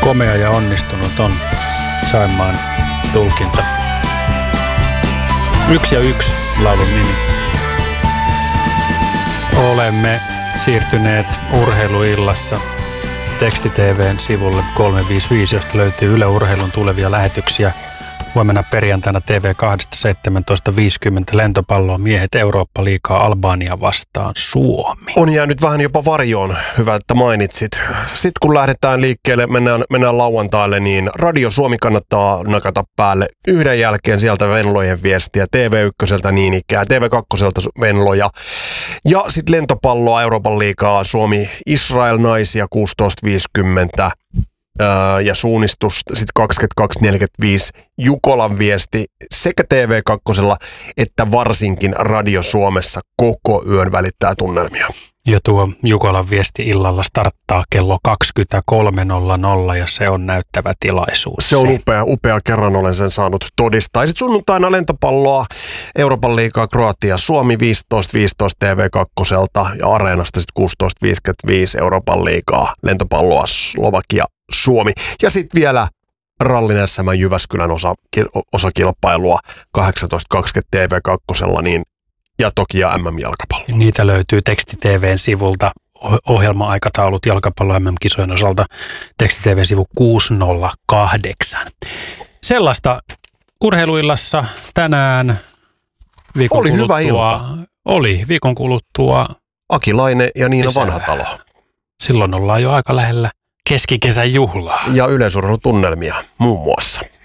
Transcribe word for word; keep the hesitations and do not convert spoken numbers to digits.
komea ja onnistunut on Saimaan tulkinta. Yksi ja yksi laulun nimi. Olemme siirtyneet urheiluillassa Teksti T V:n sivulle kolme viisi viisi, josta löytyy Yle Urheilun tulevia lähetyksiä. Huomenna perjantaina T V kaksi seitsemäntoista viisikymmentä lentopalloa miehet Eurooppa-liigaa Albania vastaan Suomi. On jäänyt vähän jopa varjoon, hyvä että mainitsit. Sitten kun lähdetään liikkeelle, mennään, mennään lauantaille, niin Radio Suomi kannattaa nakata päälle. Yhden jälkeen sieltä Venlojen viestiä, T V ykköseltä niin ikään, T V kakkoselta Venloja. Ja sitten lentopalloa Euroopan liigaa Suomi Israel naisia kuusitoista viisikymmentä. Ja suunnistus sitten kaksikymmentäkaksi neljäkymmentäviisi Jukolan viesti sekä T V kaksi että varsinkin Radio Suomessa koko yön välittää tunnelmia. Ja tuo Jukolan viesti illalla starttaa kello kaksikymmentäkolme nolla nolla ja se on näyttävä tilaisuus. Se on upea, upea. Kerran olen sen saanut todistaa. Sitten sunnuntaina lentopalloa Euroopan liigaa Kroatia Suomi viisitoista viisitoista T V kaksi ja Areenasta sitten kuusitoista viisikymmentäviisi Euroopan liigaa lentopalloa Slovakia Suomi. Ja sitten vielä Rallin S M Jyväskylän osa, osakilpailua kahdeksantoista kaksikymmentä T V kaksi, niin ja toki ja M M-jalkapallo. Niitä löytyy Teksti T V:n sivulta ohjelma-aikataulut jalkapallo M M-kisojen osalta. Teksti T V sivu kuusi nolla kahdeksan. Sellaista urheiluillassa tänään viikon oli kuluttua. Hyvä ilta. Oli viikon kuluttua. Aki Laine ja Niina Kesä. Vanhatalo. Silloin ollaan jo aika lähellä keskikesän juhlaa. Ja yleisurheilutunnelmia muun muassa.